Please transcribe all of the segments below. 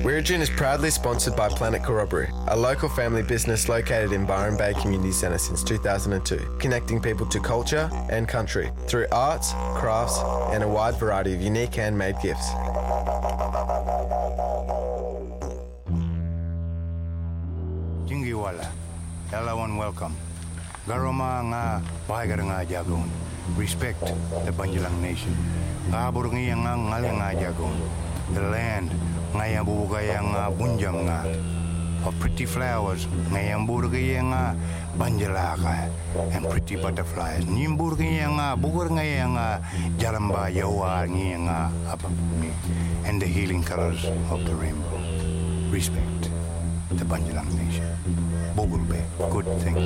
Wiradjuri is proudly sponsored by Planet Corroboree, a local family business located in Byron Bay Community Centre since 2002, connecting people to culture and country through arts, crafts and a wide variety of unique handmade gifts. Jingiwala, hello and welcome. Garoma nga bahagar nga jagon. Respect the Banjalang Nation. Kabur nga ngalang nga jagon. The land ngayang bubugay nga bunjam nga. Of pretty flowers ngayang burugay nga banjalaka and pretty butterflies. Nimburugay nga bugur ngayang jalamba yawa nga apapuni and the healing colors of the rainbow. Respect the Banjalang Nation. Bogulbe, good thing.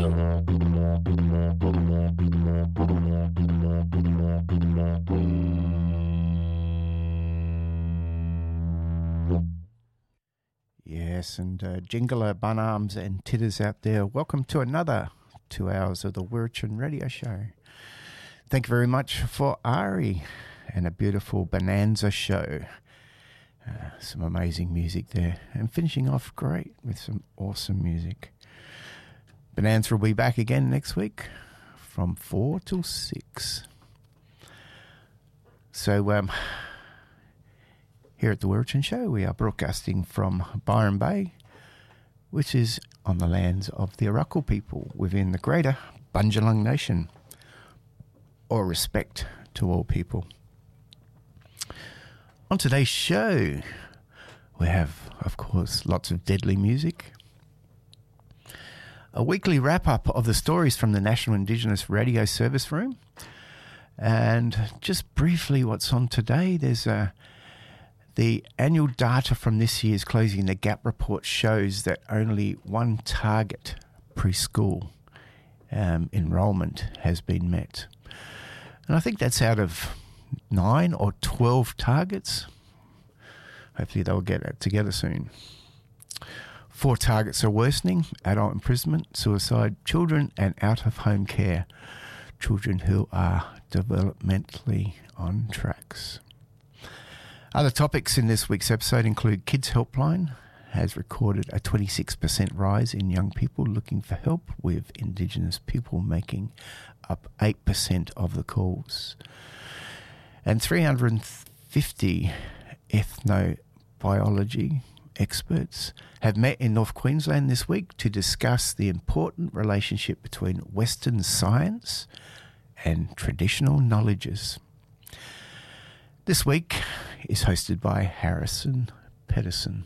Yes, and Jingala, Bunarms and Titters out there, welcome to another 2 hours of the Wiradjuri Radio Show. Thank you very much for Ari and a beautiful Bonanza show. Some amazing music there, and finishing off great with some awesome music. Bonanza will be back again next week from 4 till 6. So, here at the Wiradjuri Show, we are broadcasting from Byron Bay, which is on the lands of the Arakwal people within the greater Bunjalung Nation, or respect to all people. On today's show, we have, of course, lots of deadly music, a weekly wrap-up of the stories from the National Indigenous Radio Service Room, and just briefly what's on today, there's the annual data from this year's Closing the Gap report shows that only one target preschool enrolment has been met. And I think that's out of 9 or 12 targets. Hopefully they'll get it together soon. 4 targets are worsening: adult imprisonment, suicide, children and out-of-home care, children who are developmentally on tracks. Other topics in this week's episode include Kids Helpline has recorded a 26% rise in young people looking for help, with Indigenous people making up 8% of the calls. And 350 ethnobiology experts have met in North Queensland this week to discuss the important relationship between Western science and traditional knowledges. This week is hosted by Harrison Pedersen.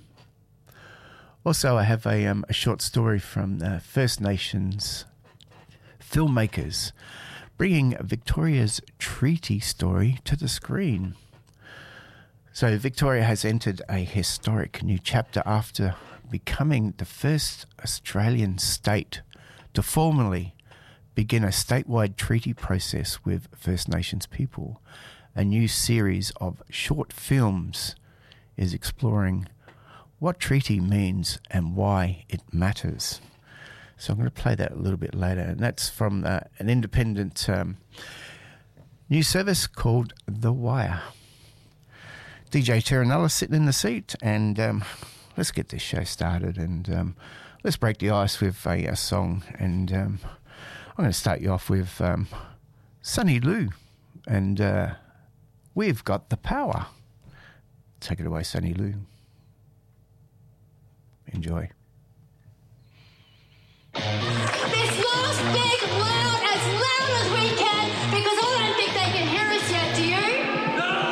Also, I have a short story from First Nations filmmakers bringing Victoria's treaty story to the screen. So Victoria has entered a historic new chapter after becoming the first Australian state to formally begin a statewide treaty process with First Nations people. A new series of short films is exploring what treaty means and why it matters. So I'm going to play that a little bit later, and that's from an independent news service called The Wire. DJ Terranella sitting in the seat, and let's get this show started, and let's break the ice with a song. And I'm going to start you off with Sunny Lou, and We've Got the Power. Take it away, Sunny Lou. Enjoy. This last big loud as we